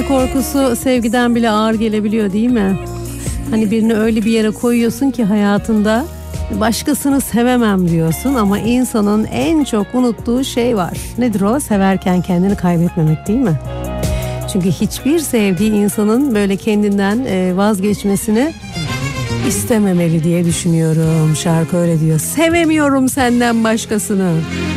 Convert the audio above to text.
korkusu sevgiden bile ağır gelebiliyor değil mi? Hani birini öyle bir yere koyuyorsun ki hayatında başkasını sevemem diyorsun ama insanın en çok unuttuğu şey var. Nedir o? Severken kendini kaybetmemek değil mi? Çünkü hiçbir sevdiği insanın böyle kendinden vazgeçmesini istememeli diye düşünüyorum. Şarkı öyle diyor. Sevemiyorum senden başkasını.